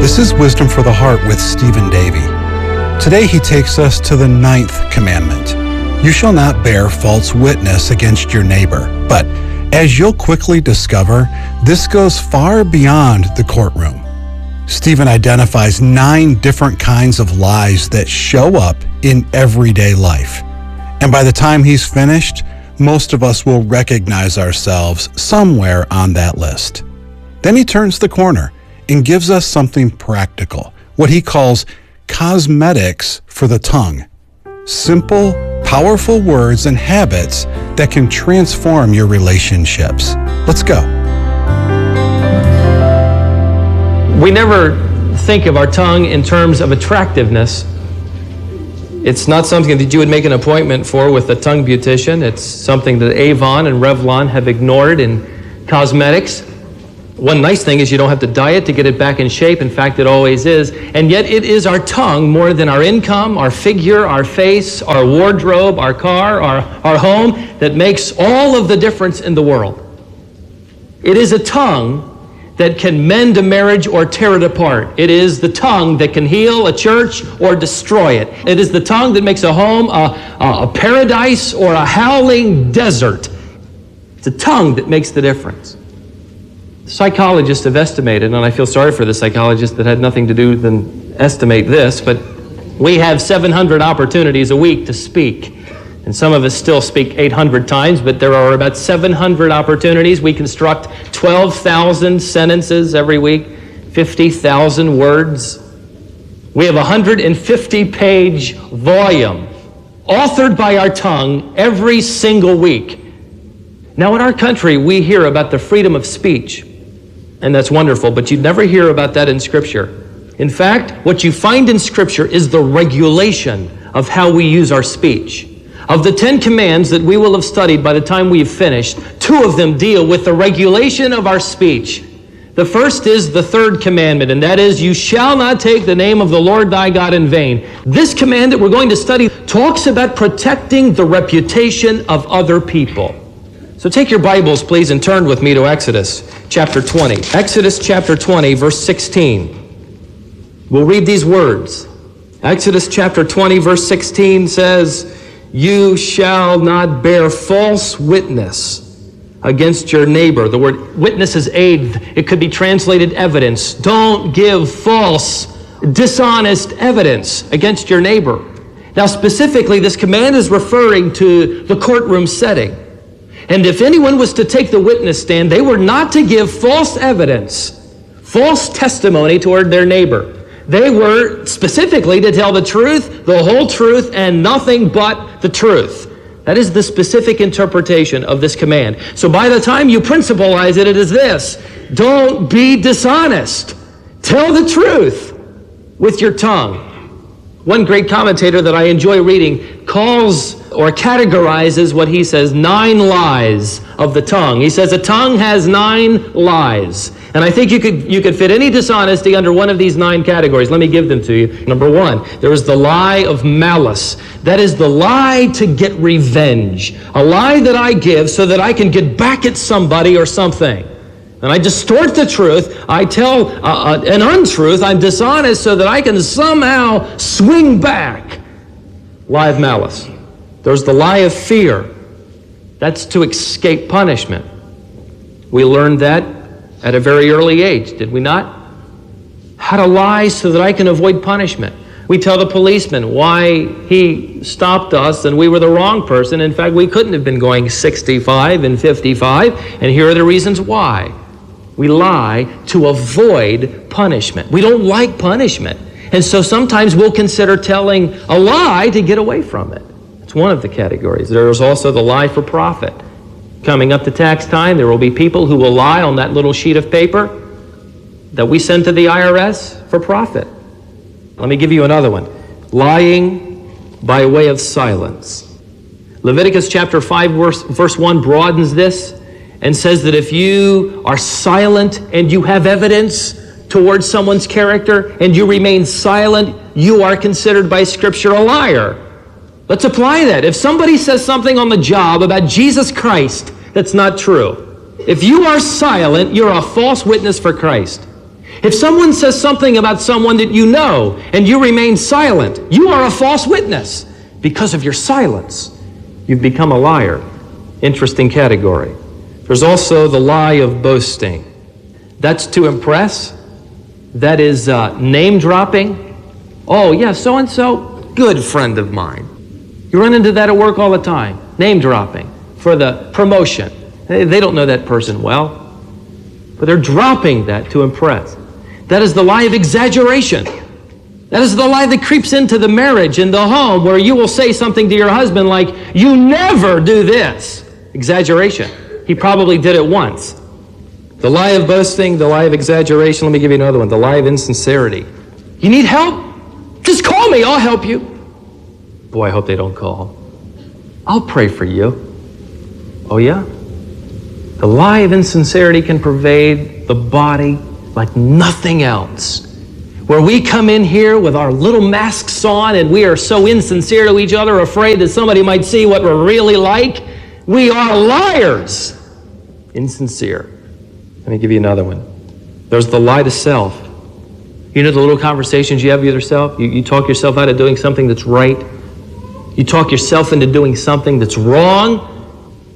This is Wisdom for the Heart with Stephen Davey. Today he takes us to the 9th commandment. You shall not bear false witness against your neighbor. But as you'll quickly discover, this goes far beyond the courtroom. Stephen identifies 9 different kinds of lies that show up in everyday life. And by the time he's finished, most of us will recognize ourselves somewhere on that list. Then he turns the corner and gives us something practical, what he calls cosmetics for the tongue. Simple, powerful words and habits that can transform your relationships. Let's go. We never think of our tongue in terms of attractiveness. It's not something that you would make an appointment for with a tongue beautician. It's something that Avon and Revlon have ignored in cosmetics. One nice thing is you don't have to diet to get it back in shape. In fact, it always is. And yet it is our tongue more than our income, our figure, our face, our wardrobe, our car, our home that makes all of the difference in the world. It is a tongue that can mend a marriage or tear it apart. It is the tongue that can heal a church or destroy it. It is the tongue that makes a home a paradise or a howling desert. It's a tongue that makes the difference. Psychologists have estimated, and I feel sorry for the psychologists that had nothing to do than estimate this, but we have 700 opportunities a week to speak. And some of us still speak 800 times, but there are about 700 opportunities. We construct 12,000 sentences every week, 50,000 words. We have a 150-page volume authored by our tongue every single week. Now, in our country, we hear about the freedom of speech, and that's wonderful, but you'd never hear about that in Scripture. In fact, what you find in Scripture is the regulation of how we use our speech. Of the 10 commands that we will have studied by the time we have finished, 2 of them deal with the regulation of our speech. The first is the 3rd commandment, and that is, you shall not take the name of the Lord thy God in vain. This command that we're going to study talks about protecting the reputation of other people. So take your Bibles, please, and turn with me to Exodus chapter 20. Exodus chapter 20, verse 16. We'll read these words. Exodus chapter 20, verse 16 says, you shall not bear false witness against your neighbor. The word witness is aid. It could be translated evidence. Don't give false, dishonest evidence against your neighbor. Now, specifically, this command is referring to the courtroom setting. And if anyone was to take the witness stand, they were not to give false evidence, false testimony toward their neighbor. They were specifically to tell the truth, the whole truth, and nothing but the truth. That is the specific interpretation of this command. So by the time you principalize it, it is this: don't be dishonest. Tell the truth with your tongue. One great commentator that I enjoy reading calls or categorizes what he says 9 lies of the tongue. He says a tongue has 9 lies. And I think you could fit any dishonesty under one of these 9 categories. Let me give them to you. Number 1, there is the lie of malice. That is the lie to get revenge. A lie that I give so that I can get back at somebody or something. And I distort the truth. I tell an untruth. I'm dishonest so that I can somehow swing back. Lie of malice. There's the lie of fear. That's to escape punishment. We learned that at a very early age, did we not? How to lie so that I can avoid punishment. We tell the policeman why he stopped us and we were the wrong person. In fact, we couldn't have been going 65 and 55, and here are the reasons why. We lie to avoid punishment. We don't like punishment. And so sometimes we'll consider telling a lie to get away from it. It's one of the categories. There's also the lie for profit. Coming up to tax time, there will be people who will lie on that little sheet of paper that we send to the IRS for profit. Let me give you another one. Lying by way of silence. Leviticus chapter 5, verse 1 broadens this and says that if you are silent and you have evidence towards someone's character and you remain silent, you are considered by Scripture a liar. Let's apply that. If somebody says something on the job about Jesus Christ that's not true, if you are silent, you're a false witness for Christ. If someone says something about someone that you know and you remain silent, you are a false witness. Because of your silence, you've become a liar. Interesting category. There's also the lie of boasting. That's to impress. That is name dropping. Oh, yeah, so-and-so, good friend of mine. You run into that at work all the time. Name dropping for the promotion. They don't know that person well, but they're dropping that to impress. That is the lie of exaggeration. That is the lie that creeps into the marriage and the home, where you will say something to your husband like, "You never do this." Exaggeration. He probably did it once. The lie of boasting, the lie of exaggeration. Let me give you another one. The lie of insincerity. You need help? Just call me. I'll help you. Boy, I hope they don't call. I'll pray for you. Oh, yeah? The lie of insincerity can pervade the body like nothing else. Where we come in here with our little masks on and we are so insincere to each other, afraid that somebody might see what we're really like. We are liars. Insincere. Let me give you another one. There's the lie to self. You know the little conversations you have with yourself? You talk yourself out of doing something that's right. You talk yourself into doing something that's wrong.